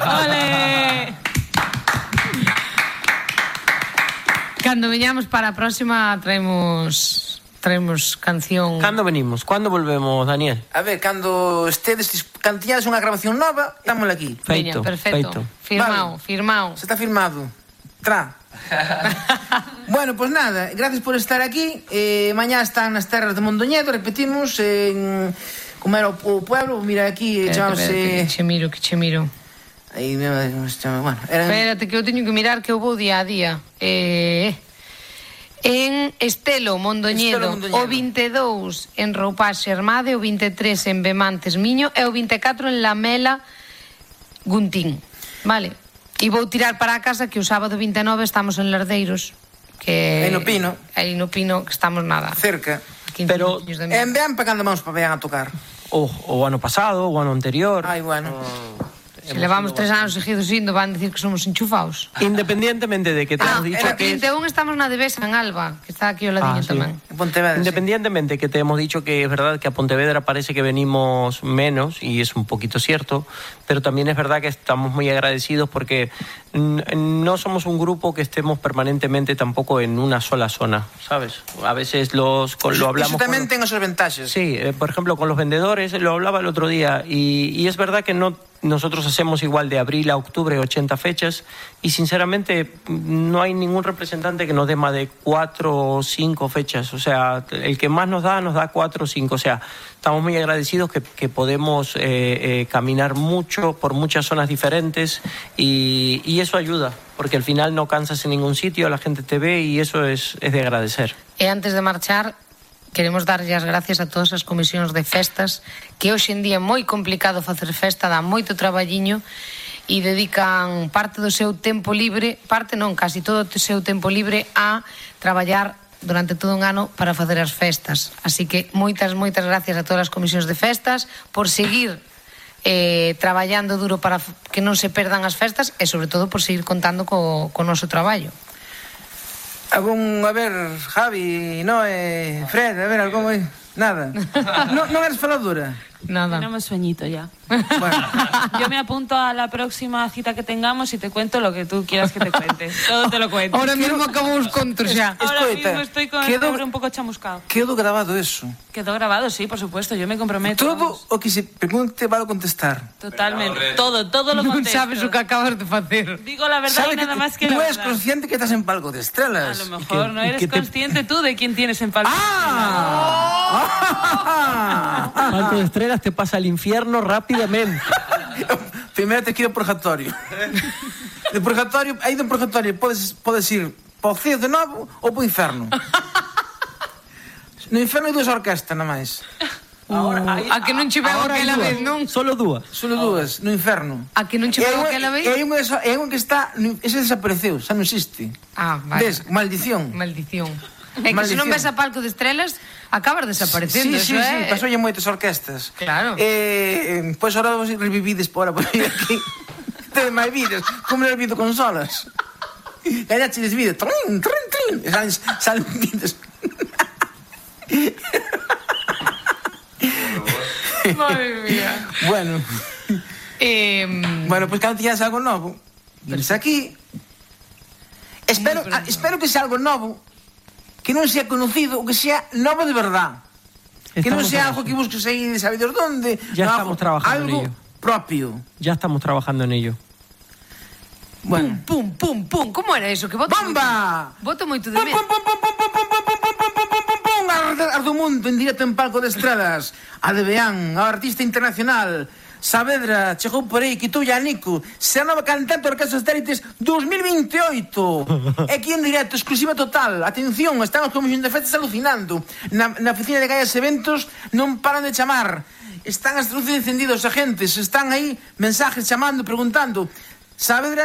Ole! Cando veñamos para a próxima traemos canción. Cando venimos? Cando volvemos, Daniel? A ver, cando tiñades unha grabación nova, dámola aquí. Feito, perfecto. Firmado, vale. firmado. Se está firmado. Tra. Bueno, pues nada, gracias por estar aquí. Mañá están nas terras de Mondoñedo, repetimos, como era o pueblo, mira aquí, chamámose... Que che miro. Aí, bueno, Espérate, que eu teño que mirar que eu vou día a día. En Estelo, Mondoñedo, o 22 en Roupaxe Armade, o 23 en Bemantes Miño e o 24 en Lamela Guntín. Vale. E vou tirar para a casa que o sábado 29 estamos en Lardeiros, que aí no Pino. Aí no Pino, que estamos nada. Cerca. Pero en Beam para cando vamos para Beam a tocar. O ano pasado, o ano anterior. Ai, bueno. Se levamos 3 anos seguidos indo, van dicir que somos enchufados. Independientemente de que te hemos dicho que... En 21 estamos na Devesa, en Alba, que está aquí ao ladiño tamén. Pontevedra, independientemente que te hemos dicho que es verdad que a Pontevedra parece que venimos menos, y es un poquito cierto, pero también es verdad que estamos muy agradecidos porque no somos un grupo que estemos permanentemente tampoco en una sola zona, ¿sabes? A veces lo hablamos... Eso también tiene sus ventajas. Sí, por ejemplo, con los vendedores, lo hablaba el otro día, y es verdad que nosotros hacemos igual de abril a octubre 80 fechas y sinceramente no hay ningún representante que nos dé más de 4 o 5 fechas. O sea, el que más nos da 4 o 5. O sea, estamos muy agradecidos que podemos caminar mucho por muchas zonas diferentes y eso ayuda, porque al final no cansas en ningún sitio, la gente te ve y eso es de agradecer. E antes de marchar, queremos darlle as gracias a todas as comisións de festas, que hoxe en día é moi complicado facer festa, dá moito traballiño e dedican parte do seu tempo libre, casi todo o seu tempo libre a traballar durante todo un ano para facer as festas. Así que moitas gracias a todas as comisións de festas por seguir traballando duro para que non se perdan as festas e sobre todo por seguir contando co noso traballo. A ver, Javi, Fred, a ver, algo moi... Nada. ¿No eres faladora? Nada. Tenemos sueñito ya. Bueno. Yo me apunto a la próxima cita que tengamos y te cuento lo que tú quieras que te cuente. Todo te lo cuento. Ahora mismo acabo os contos xa. Ahora mismo estoy con el cerebro un poco chamuscado. Quedó grabado eso. Quedó grabado, sí, por supuesto. Yo me comprometo. Todo o que se pregunte vale contestar. Totalmente. Todo lo Non contesto. sabes o que acabas de facer. Digo la verdad y nada más que la Tú verdad. eres consciente que estás en Palco de Estrellas. A lo mejor no eres consciente tú de quién tienes en Palco. Palco de Estrellas te pasa al infierno rápidamente. Primero te quiero purgatorio. De purgatorio, aí do purgatorio podes ir po ceo de novo ou po inferno. No inferno hai dúas orquestas, nada máis. A que non che veo aquela vez, non? Solo dúas. No inferno. A que non che veo aquela vez? E hai un que está... Ese desapareceu, xa non existe. Ah, vale. Ves, maldición. É que se non ves a Palco de Estrelas, acabas desaparecendo. Sí, pasou ya moitas orquestas. Claro. Pois ahora vos revivides por aquí. Tedes máis vidas, como non vido consolas. Gañaches vida, trin, e salen vidas. Madre mía. Bueno, pois cando tiñas algo novo, vienes aquí. Espero que sea algo novo, que non sea conocido, o que sea novo de verdad. Que non sea algo que busques aí de sabidos dónde. Ya estamos trabajando en ello. Algo propio. Ya estamos trabajando en ello. Bueno. Pum, pum, pum. Como era eso? Que ¡Bomba! Voto moito de medo. Ardo mundo en directo en Palco de Estradas. A de Beán, a artista internacional. Saavedra chegou por aí, quitou a Nico. Se a nova cantante da Orquestra Satélites 2028. Aquí en directo, exclusiva total. Atención, están os comisións de festas alucinando. Na oficina de Gaias Eventos non paran de chamar. Están as luces encendidas, os agentes. Están aí mensajes chamando, preguntando. Saavedra